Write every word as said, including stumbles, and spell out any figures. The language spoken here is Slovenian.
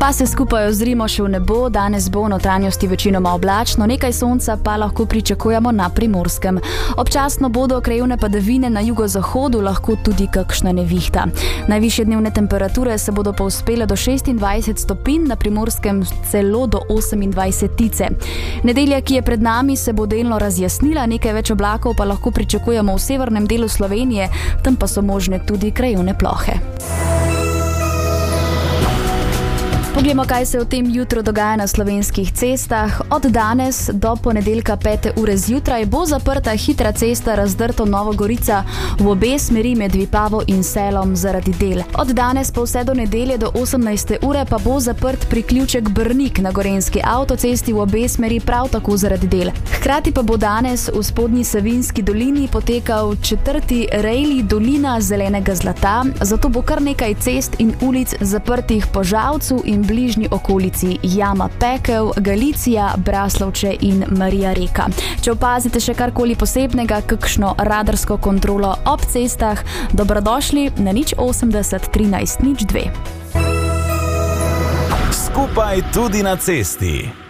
Pa se skupaj ozrimo še v nebo. Danes bo v notranjosti večinoma oblačno, nekaj sonca pa lahko pričakujemo na Primorskem. Občasno bodo krajevne padavine, na jugozahodu lahko tudi kakšna nevihta. Najvišje dnevne temperature se bodo povzpele do šestindvajset stopinj, na Primorskem celo do osemindvajsetice. Nedelja, ki je pred nami, se bo delno razjasnila, nekaj več oblakov pa lahko pričakujemo v severnem delu Slovenije, tam pa so možne tudi krajevne plohe. Poglejmo, kaj se v tem jutru dogaja na slovenskih cestah. Od danes do ponedeljka pete ure zjutraj bo zaprta hitra cesta Razdrto-Nova Gorica v obe smeri med Vipavo in Selom zaradi del. Od danes pa vse do nedelje do osemnajste ure pa bo zaprt priključek Brnik na gorenjski avtocesti v obe smeri prav tako zaradi del. Hkrati pa bo danes v spodnji Savinjski dolini potekal četrti rejli Dolina zelenega zlata, zato bo kar nekaj cest in ulic zaprtih po Žalcu in bližnji okolici Jama Pekel, Galicija, Braslovče in Marija Reka. Če opazite še karkoli posebnega, kakšno radarsko kontrolo ob cestah, dobrodošli na nič osemdeset trinajst nič dve. Skupaj tudi na cesti.